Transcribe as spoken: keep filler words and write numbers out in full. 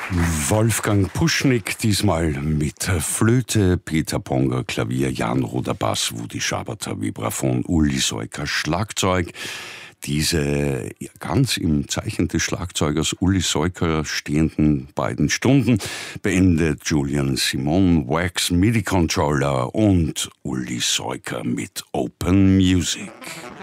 Wolfgang Puschnik, diesmal mit Flöte, Peter Ponger Klavier, Jan Roder Bass, Woody Schaberter Vibraphon, Uli Seuker Schlagzeug. Diese ganz im Zeichen des Schlagzeugers Uli Seuker stehenden beiden Stunden beendet Julian Simon Wax MIDI Controller und Uli Seuker mit Open Music.